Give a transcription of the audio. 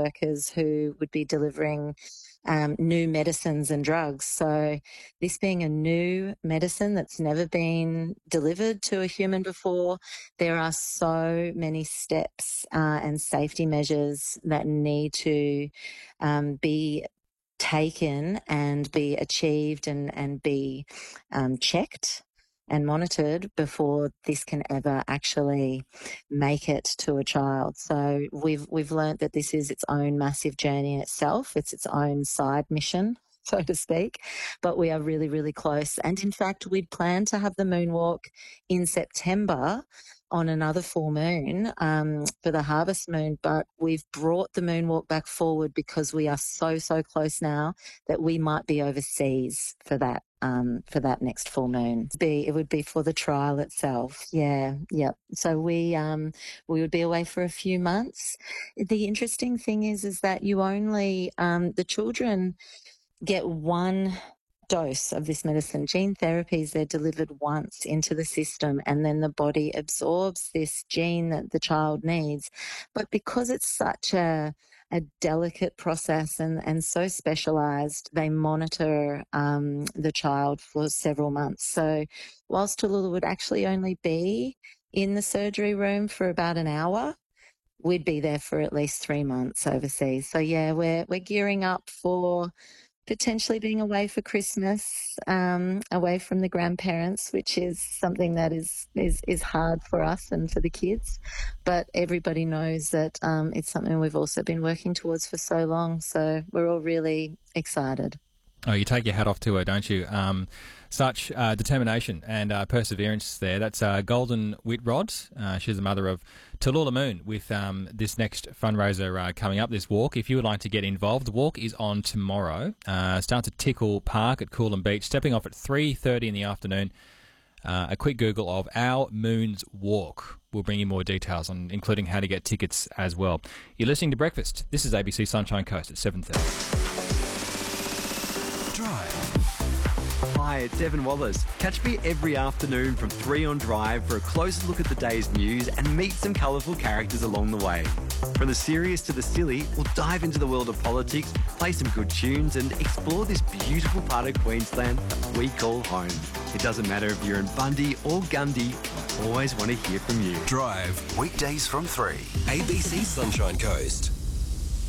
workers who would be delivering new medicines and drugs. So this being a new medicine that's never been delivered to a human before, there are so many steps and safety measures that need to be taken and be achieved and be checked and monitored before this can ever actually make it to a child. So we've learnt that this is its own massive journey in itself. It's its own side mission, so to speak, but we are really, really close. And in fact, we'd planned to have the moonwalk in September on another full moon for the harvest moon, but we've brought the moonwalk back forward because we are so close now that we might be overseas for that next full moon. It would be for the trial itself. Yeah. So we would be away for a few months. The interesting thing is that you only the children get one dose of this medicine. Gene therapies, they're delivered once into the system and then the body absorbs this gene that the child needs. But because it's such a delicate process and so specialised, they monitor the child for several months. So whilst Tallulah would actually only be in the surgery room for about an hour, we'd be there for at least 3 months overseas. So yeah, we're gearing up for potentially being away for Christmas, away from the grandparents, which is something that is hard for us and for the kids. But everybody knows that it's something we've also been working towards for so long. So we're all really excited. Oh, you take your hat off to her, don't you? Such determination and perseverance there. That's Golden Whitrod. She's the mother of Tallulah Moon with this next fundraiser coming up, this walk. If you would like to get involved, the walk is on tomorrow. Starts at Tickle Park at Coolum Beach, stepping off at 3:30 in the afternoon. A quick Google of Our Moon's Walk will bring you more details, on including how to get tickets as well. You're listening to Breakfast. This is ABC Sunshine Coast at 7:30. Hi, it's Evan Wallace. Catch me every afternoon from 3 on Drive for a closer look at the day's news and meet some colourful characters along the way. From the serious to the silly, we'll dive into the world of politics, play some good tunes and explore this beautiful part of Queensland that we call home. It doesn't matter if you're in Bundy or Gundy, I always want to hear from you. Drive, weekdays from 3. ABC Sunshine Coast.